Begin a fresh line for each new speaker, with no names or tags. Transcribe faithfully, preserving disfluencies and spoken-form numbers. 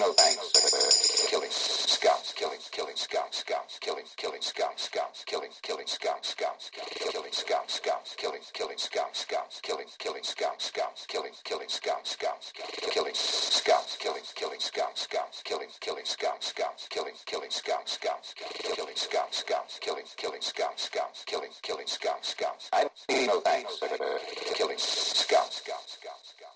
no thanks for killing scouts, killing, killing scouts, scouts, killing, killing scouts, scouts, killing, killing scouts, scouts, killing scouts, scouts, killing, killing scouts, scouts, killing, killing scouts, scouts, killing, killing scouts, scouts, killing scouts, killing, killing scouts, scouts, killing, killing scouts, scouts, killing, killing scouts, scouts, killing scouts, scouts, killing, killing scouts, scouts, killing, killing scouts, scouts. I need no thanks for killing scouts, scouts, scouts, scouts.